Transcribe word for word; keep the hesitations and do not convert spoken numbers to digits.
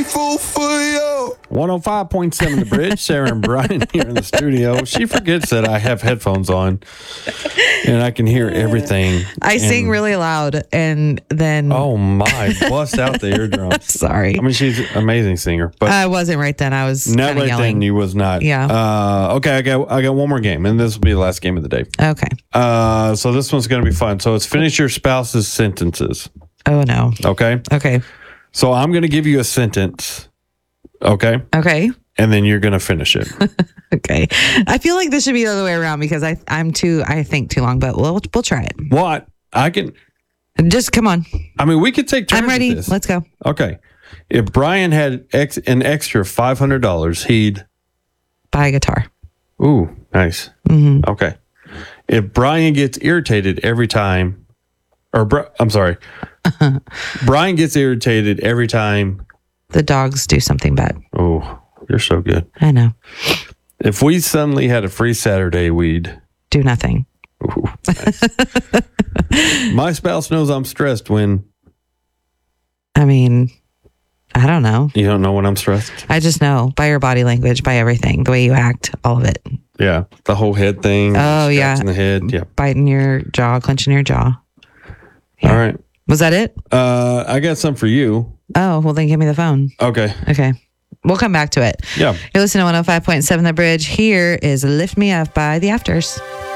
grateful for you. one oh five point seven The Bridge. Sarah and Brian here in the studio. She forgets that I have headphones on and I can hear everything. I and, sing really loud and then. Oh my, bust out the eardrums. Sorry. I mean, she's an amazing singer. But I wasn't right then. I was not right yelling. then. You was not. Yeah. Uh, okay, I got, I got one more game, and this will be the last game of the day. Okay. Uh, so this one's going to be fun. So it's finish your spouse's sentences. Oh, no. Okay. Okay. So I'm going to give you a sentence. Okay. Okay. And then you're going to finish it. Okay. I feel like this should be the other way around because I, I'm too, I think too long, but we'll, we'll try it. What? I can. Just come on. I mean, we could take turns. I'm ready. With this. Let's go. Okay. If Brian had ex, an extra five hundred dollars, he'd buy a guitar. Ooh, nice. Mm-hmm. Okay. If Brian gets irritated every time, or Bri- I'm sorry, Brian gets irritated every time the dogs do something bad. Oh, you're so good. I know. If we suddenly had a free Saturday, we'd do nothing. Ooh, nice. My spouse knows I'm stressed when. I mean, I don't know. You don't know when I'm stressed? I just know by your body language, by everything, the way you act, all of it. Yeah. The whole head thing. Oh, yeah. In the head. Yeah. Biting your jaw, clenching your jaw. Yeah. All right. Was that it? Uh, I got some for you. Oh, well, then give me the phone. Okay. Okay. We'll come back to it. Yeah. You're listening to one oh five point seven The Bridge. Here is Lift Me Up by The Afters.